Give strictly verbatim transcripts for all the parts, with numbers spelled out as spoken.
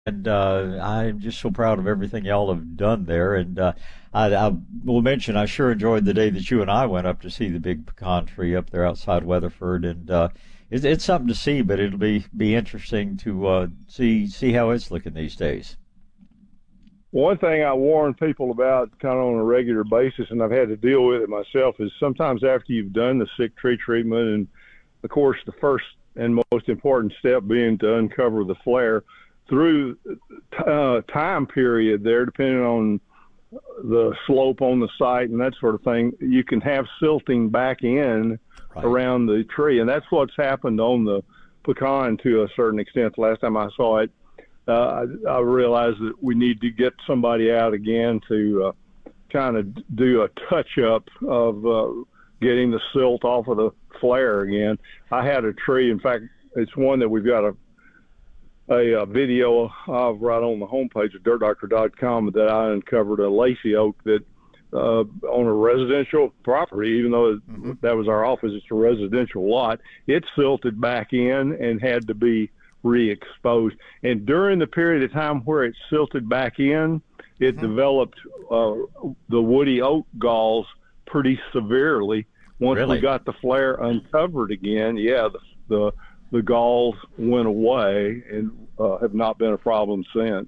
and uh, I'm just so proud of everything y'all have done there. And uh, I, I will mention I sure enjoyed the day that you and I went up to see the big pecan tree up there outside Weatherford, and uh, it's, it's something to see, but it'll be be interesting to uh, see see how it's looking these days. One thing I warn people about kind of on a regular basis, and I've had to deal with it myself, is sometimes after you've done the sick tree treatment, and of course the first and most important step being to uncover the flare, through uh, time period there, depending on the slope on the site and that sort of thing, you can have silting back in right around the tree. And that's what's happened on the pecan to a certain extent. The last time I saw it, uh, I, I realized that we need to get somebody out again to uh, kind of do a touch-up of uh, getting the silt off of the flare again. I had a tree, in fact, it's one that we've got a A, a video of right on the homepage of dirt doctor dot com that I uncovered a lacy oak that uh, on a residential property, even though mm-hmm. that was our office, it's a residential lot, it silted back in and had to be re-exposed. And during the period of time where it silted back in, it mm-hmm. developed uh, the woody oak galls pretty severely. Once really? we got the flare uncovered again, yeah, the, the the galls went away and uh, have not been a problem since.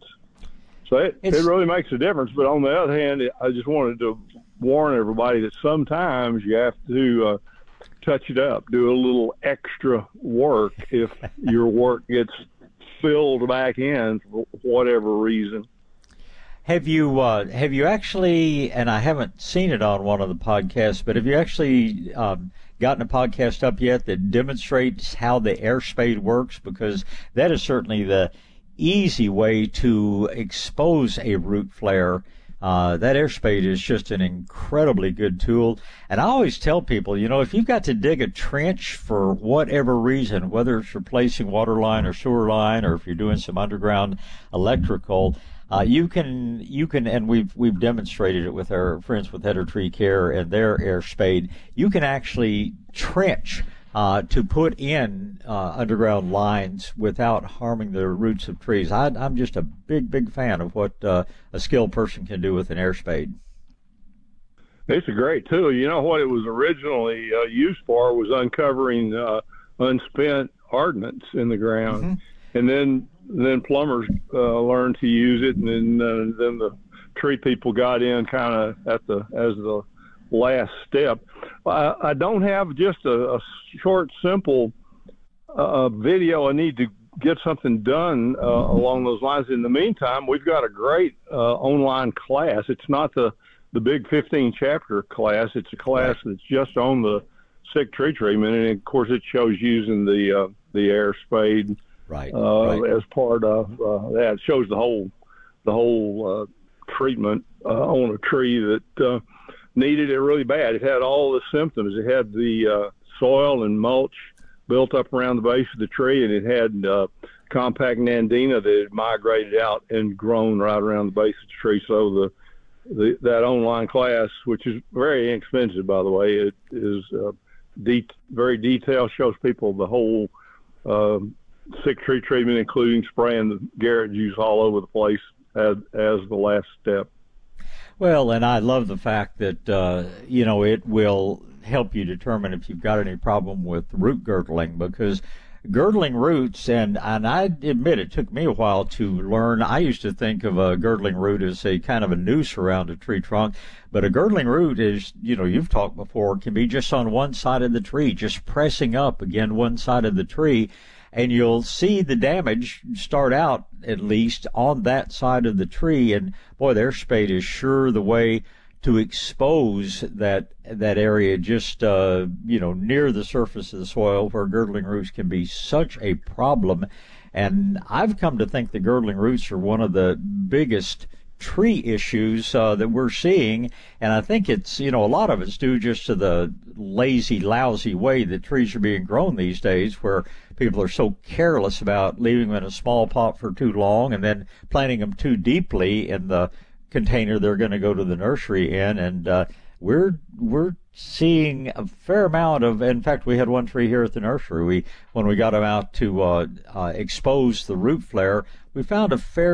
So it, it really makes a difference. But on the other hand, I just wanted to warn everybody that sometimes you have to uh, touch it up, do a little extra work if your work gets filled back in for whatever reason. Have you uh, have you actually, and I haven't seen it on one of the podcasts, but have you actually um, gotten a podcast up yet that demonstrates how the air spade works? Because that is certainly the easy way to expose a root flare. Uh, that air spade is just an incredibly good tool. And I always tell people, you know, if you've got to dig a trench for whatever reason, whether it's replacing water line or sewer line, or if you're doing some underground electrical, Uh, you can, you can, and we've we've demonstrated it with our friends with Header Tree Care and their air spade. You can actually trench uh, to put in uh, underground lines without harming the roots of trees. I, I'm just a big, big fan of what uh, a skilled person can do with an air spade. It's a great tool. You know what it was originally uh, used for was uncovering uh, unspent ordnance in the ground, mm-hmm. and then. Then plumbers uh, learned to use it, and then uh, then the tree people got in kind of at the as the last step. I, I don't have just a, a short, simple uh, video. I need to get something done uh, along those lines. In the meantime, we've got a great uh, online class. It's not the the big fifteen chapter class. It's a class that's just on the sick tree treatment, and of course it shows using the uh, the air spade. Right, uh, right. As part of uh, that. It shows the whole the whole uh, treatment uh, on a tree that uh, needed it really bad. It had all the symptoms. It had the uh, soil and mulch built up around the base of the tree, and it had uh, compact nandina that had migrated out and grown right around the base of the tree. So the, the that online class, which is very inexpensive, by the way, it is uh, de- very detailed, shows people the whole um, sick tree treatment, including spraying the Garrett juice all over the place as, as the last step. Well, and I love the fact that, uh, you know, it will help you determine if you've got any problem with root girdling, because girdling roots, and, and I admit it took me a while to learn. I used to think of a girdling root as a kind of a noose around a tree trunk, but a girdling root is, you know, you've talked before, can be just on one side of the tree, just pressing up again one side of the tree. And you'll see the damage start out, at least, on that side of the tree. And, boy, the air spade is sure the way to expose that that area just, uh, you know, near the surface of the soil where girdling roots can be such a problem. And I've come to think the girdling roots are one of the biggest tree issues uh, that we're seeing, and I think it's, you know, a lot of it's due just to the lazy, lousy way that trees are being grown these days, where people are so careless about leaving them in a small pot for too long and then planting them too deeply in the container they're going to go to the nursery in, and uh, we're we're seeing a fair amount of. In fact, we had one tree here at the nursery. We when we got them out to uh, uh, expose the root flare, we found a fair